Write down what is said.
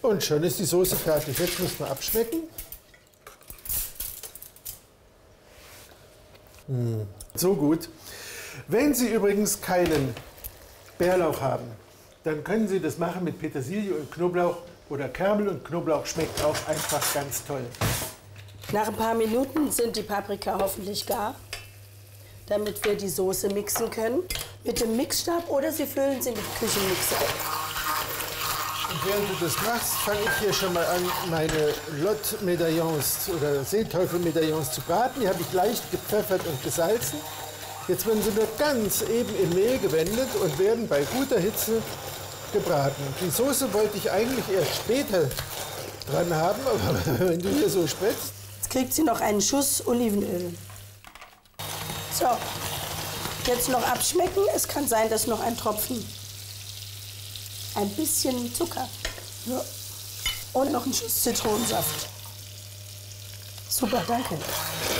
Und schon ist die Soße fertig. Jetzt muss man abschmecken. So gut. Wenn Sie übrigens keinen Bärlauch haben, dann können Sie das machen mit Petersilie und Knoblauch oder Kernel und Knoblauch schmeckt auch einfach ganz toll. Nach ein paar Minuten sind die Paprika hoffentlich gar, damit wir die Soße mixen können mit dem Mixstab oder Sie füllen sie mit Küchenmixer. Und während du das machst, fange ich hier schon mal an, meine Lot-Medaillons oder Seeteufel-Medaillons zu braten. Die habe ich leicht gepfeffert und gesalzen. Jetzt werden sie nur ganz eben im Mehl gewendet und werden bei guter Hitze gebraten. Die Soße wollte ich eigentlich erst später dran haben, aber wenn du hier so spritzt. Jetzt kriegt sie noch einen Schuss Olivenöl. So, jetzt noch abschmecken. Es kann sein, dass noch ein Tropfen, ein bisschen Zucker ja. Und noch ein Schuss Zitronensaft. Super, danke.